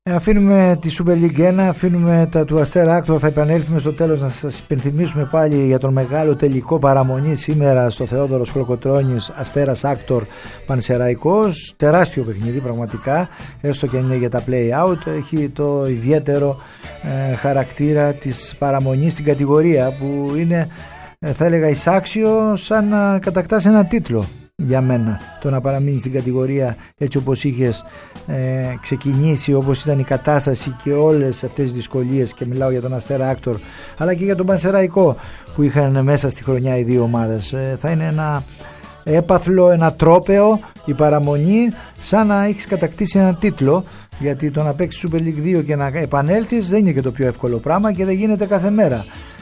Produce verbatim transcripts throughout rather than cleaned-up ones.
Αφήνουμε τη Super League ένα, αφήνουμε τα του Αστέρα Άκτορ. Θα επανέλθουμε στο τέλος να σας υπενθυμίσουμε πάλι για τον μεγάλο τελικό παραμονή σήμερα στο Θεόδωρος Κολοκοτρώνης, Αστέρας Άκτορ Πανσεραϊκός. Τεράστιο παιχνίδι πραγματικά, έστω και είναι για τα play-out. Έχει το ιδιαίτερο ε, χαρακτήρα της παραμονής στην κατηγορία που είναι, ε, θα έλεγα, εισάξιο σαν να κατακτάς ένα τίτλο. Για μένα το να παραμείνει στην κατηγορία έτσι όπως είχες ε, ξεκινήσει, όπως ήταν η κατάσταση και όλες αυτές τις δυσκολίες, και μιλάω για τον Αστέρα Άκτορ αλλά και για τον Πανσεραϊκό που είχαν μέσα στη χρονιά οι δύο ομάδες, ε, θα είναι ένα έπαθλο, ένα τρόπαιο η παραμονή, σαν να έχεις κατακτήσει ένα τίτλο, γιατί το να παίξεις Super League δύο και να επανέλθεις δεν είναι και το πιο εύκολο πράγμα και δεν γίνεται κάθε μέρα.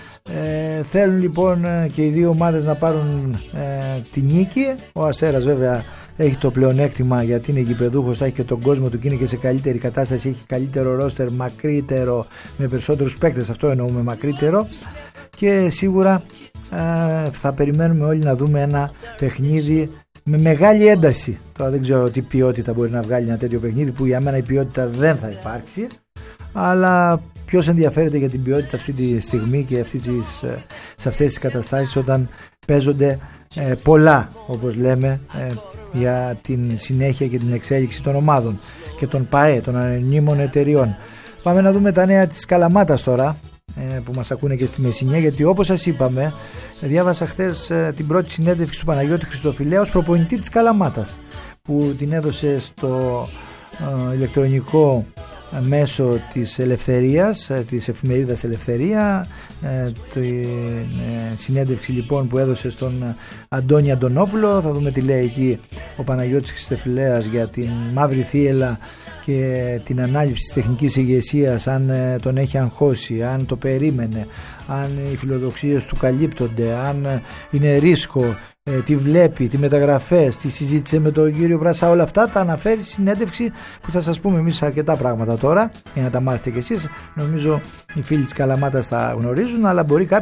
Ε, θέλουν λοιπόν και οι δύο ομάδες να πάρουν ε, τη νίκη. Ο Αστέρας βέβαια έχει το πλεονέκτημα γιατί είναι γηπεδούχος, θα έχει και τον κόσμο του και είναι και σε καλύτερη κατάσταση, έχει καλύτερο ρόστερ, μακρύτερο, με περισσότερους παίκτες, αυτό εννοούμε, μακρύτερο, και σίγουρα ε, θα περιμένουμε όλοι να δούμε ένα παιχνίδι με μεγάλη ένταση. Τώρα δεν ξέρω τι ποιότητα μπορεί να βγάλει ένα τέτοιο παιχνίδι, που για μένα η ποιότητα δεν θα υπάρξει, αλλά ποιος ενδιαφέρεται για την ποιότητα αυτή τη στιγμή και αυτή τις, σε αυτές τις καταστάσεις όταν παίζονται ε, πολλά, όπως λέμε, ε, για την συνέχεια και την εξέλιξη των ομάδων και των ΠΑΕ, των ανωνύμων εταιριών. Πάμε να δούμε τα νέα της Καλαμάτας τώρα, ε, που μας ακούνε και στη Μεσσηνία, γιατί όπως σας είπαμε, διάβασα χθες ε, την πρώτη συνέντευξη του Παναγιώτη Χριστοφιλέα ως προπονητή της Καλαμάτας, που την έδωσε στο ε, ηλεκτρονικό μέσω της Ελευθερίας, της εφημερίδας Ελευθερία, την συνέντευξη λοιπόν που έδωσε στον Αντώνη Αντωνόπουλο. Θα δούμε τι λέει εκεί ο Παναγιώτης Χριστοφιλέας για την μαύρη θύελλα και την ανάληψη της τεχνικής ηγεσίας, αν τον έχει αγχώσει, αν το περίμενε, αν οι φιλοδοξίες του καλύπτονται, αν είναι ρίσκο, τι βλέπει, τι μεταγραφές, τι συζήτησε με τον κύριο Μπράσα, όλα αυτά τα αναφέρει στη συνέντευξη που θα σας πούμε εμείς αρκετά πράγματα τώρα για να τα μάθετε κι εσείς. Νομίζω οι φίλοι της Καλαμάτας τα γνωρίζουν, αλλά μπορεί κάποιοι